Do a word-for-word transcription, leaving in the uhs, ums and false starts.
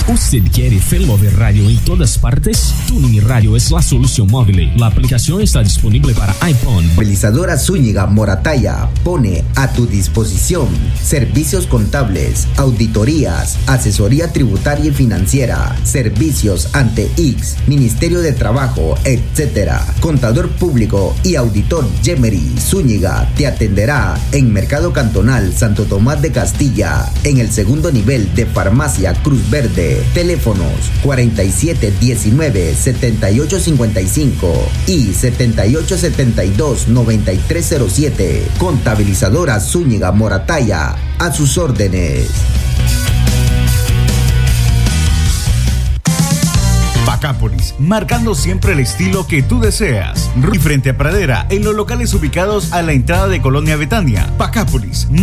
¿Usted quiere Failover Radio en todas partes? Tuning Radio es la solución móvil. La aplicación está disponible para iPhone. Estabilizadora Zúñiga Morataya pone a tu disposición servicios contables, auditorías, asesoría tributaria y financiera, servicios ante I X, Ministerio de Trabajo, etcétera. Contador público y auditor Yemery Zúñiga te atenderá en Mercado Cantonal Santo Tomás de Castilla, en el segundo nivel de Farmacia Cruz Verde. Teléfonos cuarenta y siete diecinueve setenta y ocho cincuenta y cinco y setenta y ocho setenta y dos noventa y tres cero siete. Contabilizadora Zúñiga Morataya, a sus órdenes. Pacápolis, marcando siempre el estilo que tú deseas. Y frente a Pradera, en los locales ubicados a la entrada de Colonia Betania. Pacápolis.